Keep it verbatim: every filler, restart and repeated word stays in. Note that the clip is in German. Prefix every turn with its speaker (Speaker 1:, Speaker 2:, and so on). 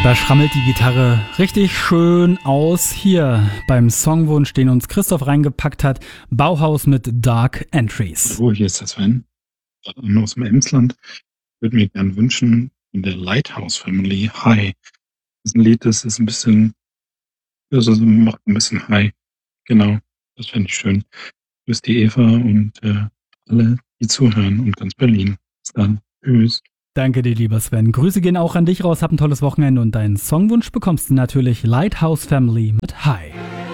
Speaker 1: Da schrammelt die Gitarre richtig schön aus. Hier beim Songwunsch, den uns Christoph reingepackt hat. Bauhaus mit Dark Entries.
Speaker 2: Hallo, hier ist der Sven aus dem Emsland. Ich würde mir gerne wünschen, in der Lighthouse Family, High. Das ist ein Lied, das ist ein bisschen, also macht ein bisschen High. Genau, das fände ich schön. Grüß die Eva und äh, alle, die zuhören und ganz Berlin. Bis dann. Tschüss.
Speaker 1: Danke dir, lieber Sven. Grüße gehen auch an dich raus. Hab ein tolles Wochenende und deinen Songwunsch bekommst du natürlich Lighthouse Family mit High.